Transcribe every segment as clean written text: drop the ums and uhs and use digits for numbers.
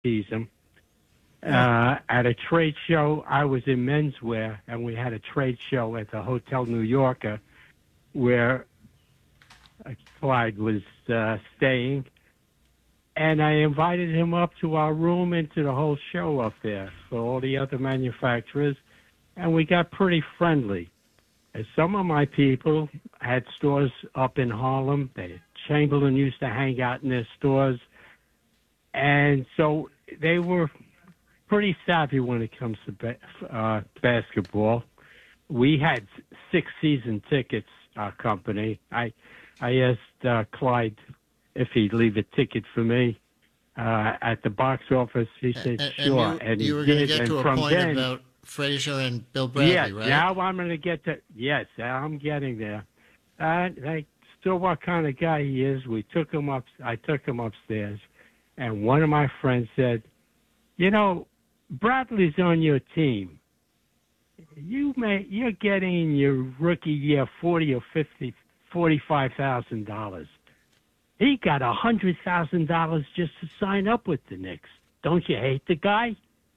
tease him. At a trade show, I was in menswear, and we had a trade show at the Hotel New Yorker where Clyde was staying. And I invited him up to our room and to the whole show up there for all the other manufacturers, and we got pretty friendly. And some of my people had stores up in Harlem. Chamberlain used to hang out in their stores, and so they were pretty savvy when it comes to basketball. We had 6 season tickets, our company. I asked Clyde if he'd leave a ticket for me at the box office. He said, sure. And you were going to get to a point about Frazier and Bill Bradley, right? Now I'm going to get to, yes, I'm getting there. I still what kind of guy he is. I took him upstairs, and one of my friends said, Bradley's on your team. You're getting in your rookie year $45,000. He got $100,000 just to sign up with the Knicks. Don't you hate the guy?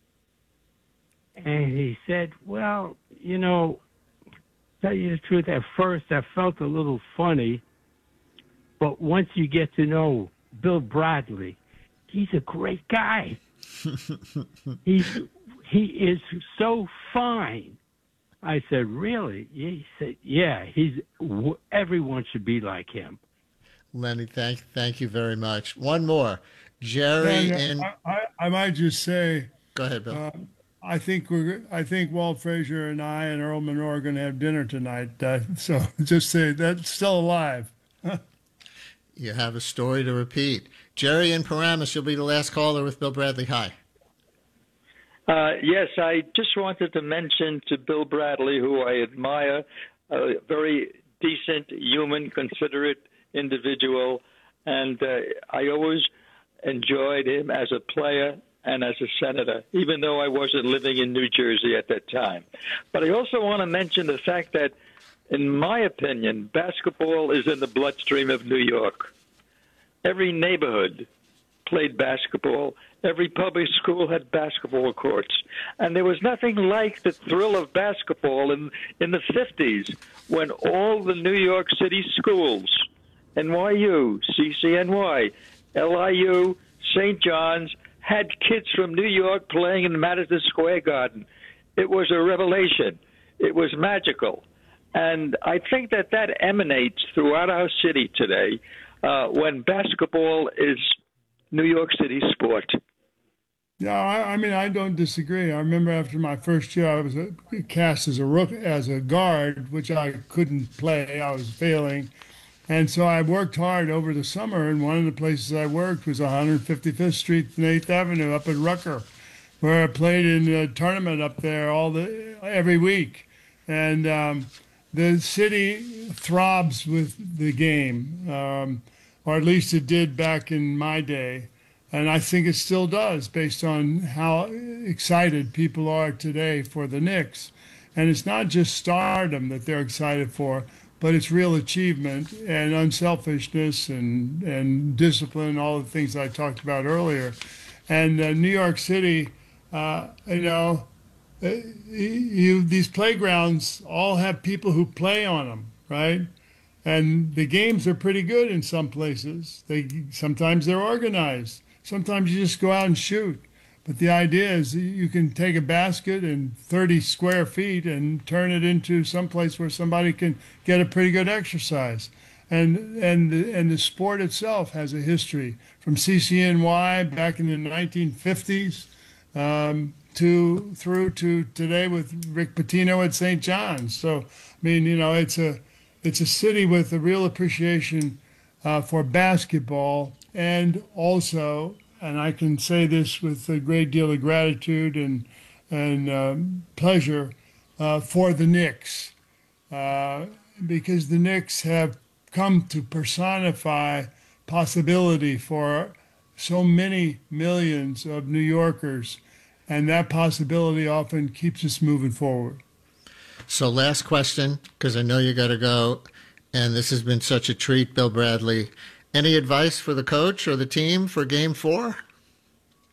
And he said, well, tell you the truth, at first I felt a little funny, but once you get to know Bill Bradley, he's a great guy. He is so fine. I said, really? He said, yeah, everyone should be like him. Lenny, thank you very much. One more. Jerry and I might just say. Go ahead, Bill. I think Walt Frazier and I and Earl Monroe are going to have dinner tonight. So just say that's still alive. You have a story to repeat. Jerry in Paramus, you'll be the last caller with Bill Bradley. Hi. Yes, I just wanted to mention to Bill Bradley, who I admire, a very decent, human, considerate individual, and I always enjoyed him as a player and as a senator, even though I wasn't living in New Jersey at that time. But I also want to mention the fact that, in my opinion, basketball is in the bloodstream of New York. Every neighborhood played basketball. Every public school had basketball courts. And there was nothing like the thrill of basketball in the 50s when all the New York City schools, NYU, CCNY, LIU, St. John's, had kids from New York playing in Madison Square Garden. It was a revelation. It was magical. And I think that emanates throughout our city today when basketball is New York City sport. Yeah, I mean, I don't disagree. I remember after my first year, I was cast as a guard, which I couldn't play. I was failing. And so I worked hard over the summer, and one of the places I worked was 155th Street and 8th Avenue up in Rucker, where I played in a tournament up there every week. And the city throbs with the game, or at least it did back in my day. And I think it still does, based on how excited people are today for the Knicks. And it's not just stardom that they're excited for, but it's real achievement and unselfishness and discipline, all the things I talked about earlier. And New York City, these playgrounds all have people who play on them, right? And the games are pretty good in some places. Sometimes they're organized. Sometimes you just go out and shoot. But the idea is you can take a basket and 30 square feet and turn it into some place where somebody can get a pretty good exercise. And the sport itself has a history from CCNY back in the 1950s through to today with Rick Pitino at St. John's. So, I mean, it's a city with a real appreciation for basketball, and also, and I can say this with a great deal of gratitude and pleasure, for the Knicks, because the Knicks have come to personify possibility for so many millions of New Yorkers, and that possibility often keeps us moving forward. So last question, because I know you got to go, and this has been such a treat, Bill Bradley. Any advice for the coach or the team for Game 4?